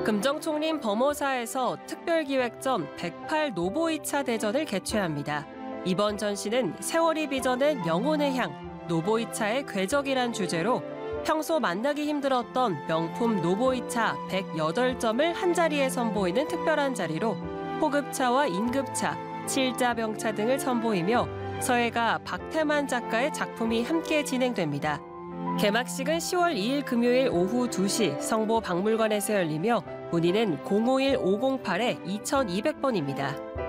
금정총림 범호사에서 특별기획전 108 노보이차 대전을 개최합니다. 이번 전시는 세월이 빚어낸 영혼의 향, 노보이차의 궤적이란 주제로 평소 만나기 힘들었던 명품 노보이차 108점을 한자리에 선보이는 특별한 자리로 호급차와 인급차, 칠자병차 등을 선보이며 서예가 박태만 작가의 작품이 함께 진행됩니다. 개막식은 10월 2일 금요일 오후 2시 성보 박물관에서 열리며 문의는 051-508-2200번입니다.